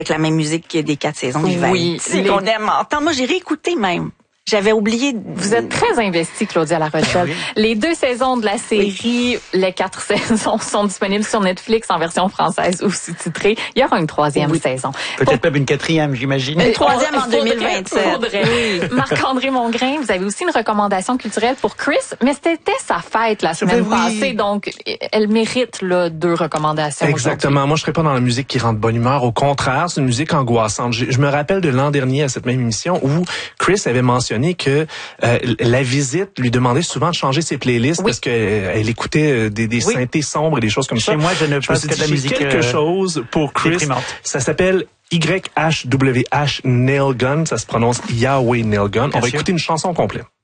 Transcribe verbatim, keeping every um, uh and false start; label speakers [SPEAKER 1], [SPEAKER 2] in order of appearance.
[SPEAKER 1] avec la même musique que des quatre saisons d'hiver.
[SPEAKER 2] Oui.
[SPEAKER 1] C'est qu'on aime entendre. Moi, j'ai réécouté même. J'avais oublié. De...
[SPEAKER 2] Vous êtes très investie, Claudia La Rochelle. Oui. Les deux saisons de la série, oui. les quatre saisons sont disponibles sur Netflix en version française ou sous-titrée. Il y aura une troisième oui. saison.
[SPEAKER 3] Peut-être Pour... même une quatrième, j'imagine.
[SPEAKER 1] Une troisième en deux mille vingt-sept.
[SPEAKER 2] Oui. Marc-André Mongrain, vous avez aussi une recommandation culturelle pour Chris, mais c'était sa fête la semaine oui. passée, donc elle mérite là, deux recommandations.
[SPEAKER 4] Exactement. Moi, je serais pas dans la musique qui rend de bonne humeur. Au contraire, c'est une musique angoissante. Je, je me rappelle de l'an dernier à cette même émission où Chris avait mentionné que euh, la visite lui demandait souvent de changer ses playlists oui. parce que euh, elle écoutait des, des oui. synthés sombres et des choses comme
[SPEAKER 3] Chez
[SPEAKER 4] ça.
[SPEAKER 3] Chez moi, je ne
[SPEAKER 4] je
[SPEAKER 3] passe que de la musique
[SPEAKER 4] quelque
[SPEAKER 3] euh,
[SPEAKER 4] chose pour Chris.
[SPEAKER 3] Déprimante.
[SPEAKER 4] Ça s'appelle Y H W H Nail Gun. Ça se prononce Yahweh Nail Gun. On va écouter une chanson complète.